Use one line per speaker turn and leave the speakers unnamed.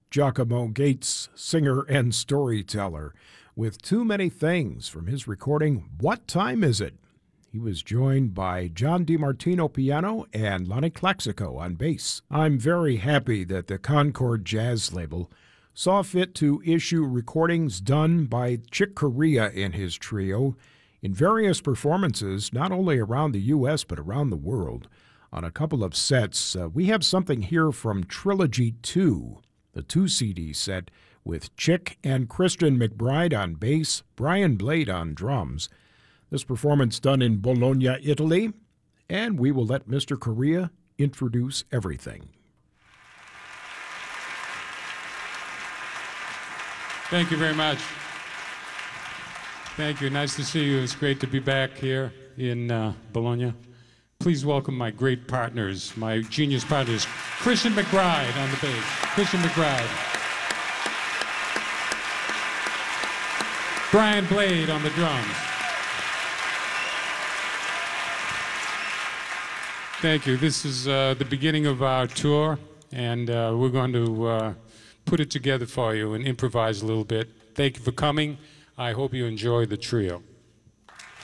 Giacomo Gates, singer and storyteller, with Too Many Things from his recording, What Time Is It? He was joined by John DiMartino piano and Lonnie Klexico on bass. I'm very happy that the Concord Jazz label saw fit to issue recordings done by Chick Corea and his trio in various performances, not only around the U.S. but around the world. On a couple of sets, we have something here from Trilogy 2, the 2-CD set with Chick and Christian McBride on bass, Brian Blade on drums. This performance done in Bologna, Italy, and we will let Mr. Corea introduce everything.
Thank you very much. Thank you. Nice to see you. It's great to be back here in Bologna. Please welcome my great partners, my genius partners, Christian McBride on the bass. Christian McBride. Brian Blade on the drums. Thank you. This is the beginning of our tour, and we're going to put it together for you and improvise a little bit. Thank you for coming. I hope you enjoy the trio.